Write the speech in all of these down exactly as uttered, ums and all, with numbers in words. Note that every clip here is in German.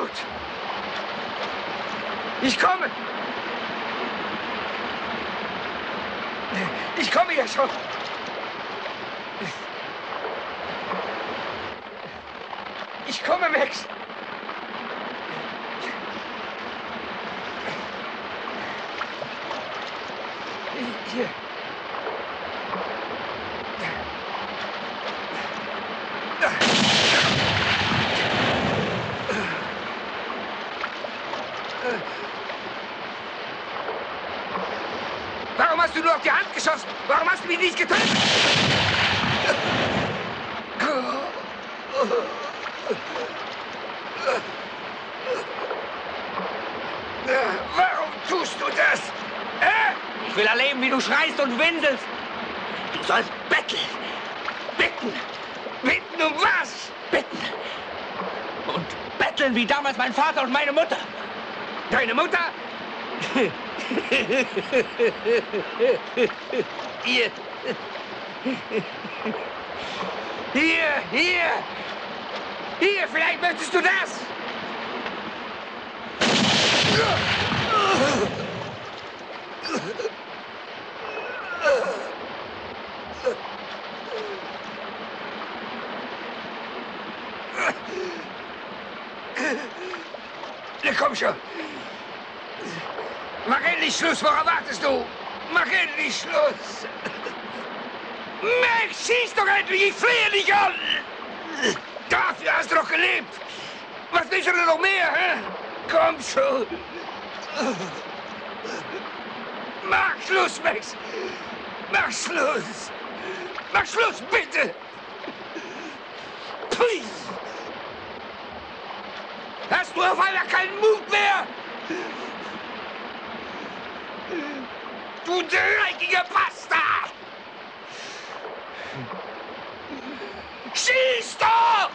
Gut. Ich komme. Ich komme ja schon. Ich komme, Max. Hier. Warum hast du nur auf die Hand geschossen? Warum hast du mich nicht getötet? Warum tust du das? Äh? Ich will erleben, wie du schreist und winselst. Du sollst betteln. Bitten. Bitten um was? Bitten. Und betteln wie damals mein Vater und meine Mutter. Deine Mutter? Hier. Hier, hier. Hier, vielleicht möchtest du das. Na komm schon. Mach endlich Schluss, worauf wartest du? Mach endlich Schluss. Max, schieß doch endlich, ich flehe dich an. Dafür hast du doch gelebt. Was willst du denn noch mehr, hä? Komm schon. Mach Schluss, Max. Mach Schluss. Mach Schluss, bitte. Please. Hast du auf einmal keinen Mut mehr? Du dreckiger Bastard! Schieß doch!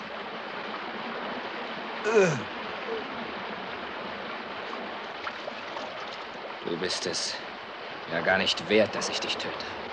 Du bist es ja gar nicht wert, dass ich dich töte.